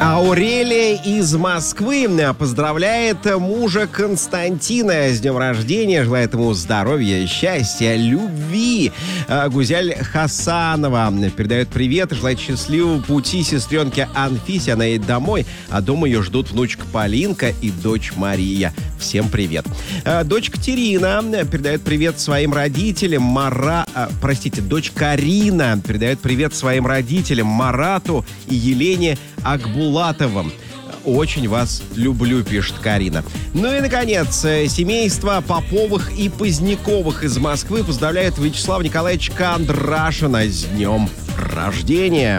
Аурелия из Москвы поздравляет мужа Константина с днем рождения. Желает ему здоровья, счастья, любви. Гузяль Хасанова передает привет. Желает счастливого пути сестренке Анфисе. Она едет домой, а дома ее ждут внучка Полинка и дочь Мария. Всем привет. Дочь Катерина передает привет своим родителям. Дочь Карина передает привет своим родителям Марату и Елене Акбулатовым. Очень вас люблю, пишет Карина. Ну и, наконец, семейство Поповых и Поздняковых из Москвы поздравляет Вячеслава Николаевича Кондрашина с днем рождения.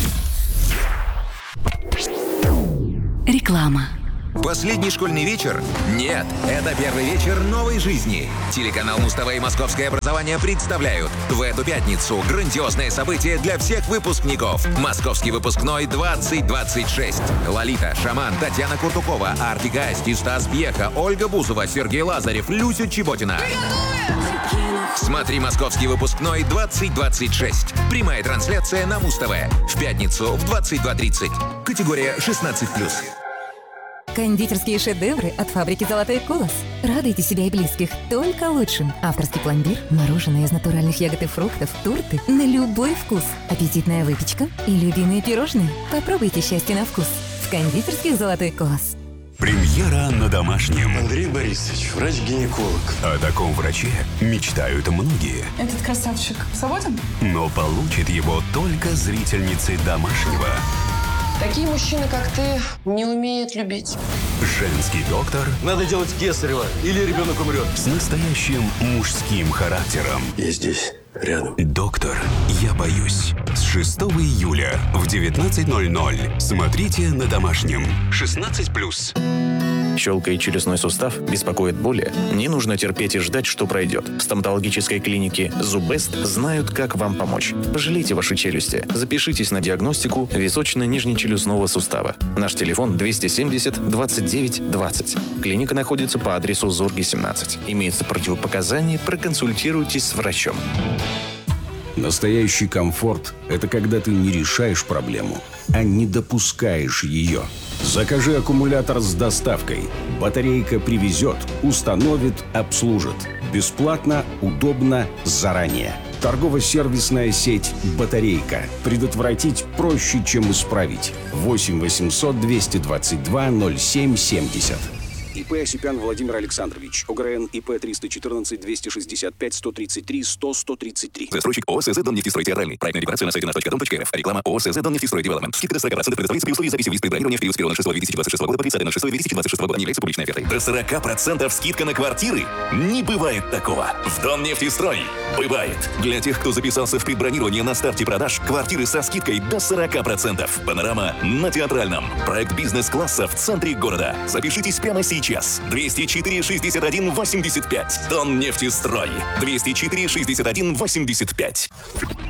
Реклама. Последний школьный вечер? Нет, это первый вечер новой жизни. Телеканал Муз-ТВ и Московское образование представляют в эту пятницу грандиозное событие для всех выпускников. Московский выпускной 2026. Лолита, Шаман, Татьяна Куртукова, Артик и Асти, Стас Пьеха, Ольга Бузова, Сергей Лазарев, Люся Чеботина. Смотри «Московский выпускной 2026». Прямая трансляция на Муз-ТВ. В пятницу в 22:30. Категория 16+. Кондитерские шедевры от фабрики «Золотой колос». Радуйте себя и близких только лучшим. Авторский пломбир, мороженое из натуральных ягод и фруктов, торты на любой вкус, аппетитная выпечка и любимые пирожные. Попробуйте счастье на вкус в кондитерских «Золотой колос». Премьера на домашнем. Андрей Борисович, врач-гинеколог. О таком враче мечтают многие. Этот красавчик свободен? Но получит его только зрительницы домашнего. Такие мужчины, как ты, не умеют любить. Женский доктор Надо делать кесарево, или ребенок умрет. с настоящим мужским характером. Я здесь, рядом. Доктор, я боюсь. С 6 июля в 19:00. Смотрите на домашнем. 16+. Щелкает челюстной сустав, беспокоит боли? Не нужно терпеть и ждать, что пройдет. В стоматологической клинике «Зубест» знают, как вам помочь. Пожалейте ваши челюсти. Запишитесь на диагностику височно-нижнечелюстного сустава. Наш телефон 270 29 20. Клиника находится по адресу Зорги, 17. Имеются противопоказания, проконсультируйтесь с врачом. Настоящий комфорт – это когда ты не решаешь проблему, а не допускаешь ее. Закажи аккумулятор с доставкой. Батарейка привезет, установит, обслужит. Бесплатно, удобно, заранее. Торгово-сервисная сеть «Батарейка». Предотвратить проще, чем исправить. 8 800 222 07 70. ИП Осипян Владимир Александрович. ОГРН ИП 314 265 133 100 133. Застройщик ООО «СЗ Доннефтестрой Театральный». Проектная декларация на сайте nаш.дом.рф. Реклама ООО «СЗ Доннефтестрой Девелопмент». Скидка до 40% предоставляется при условии записи в лист предбронирования в период с 1.06.2026 года по 30.06.2026 года. Не является публичной офертой. До 40% скидка на квартиры? Не бывает такого. В Доннефтестрой бывает. Для тех, кто записался в предбронирование на старте продаж, квартиры со скидкой до 40%. Панорама на Театральном. Проект бизнес-класса в центре города. Запишитесь прямо сейчас. 204 61 85. Доннефтестрой. 204 61 85.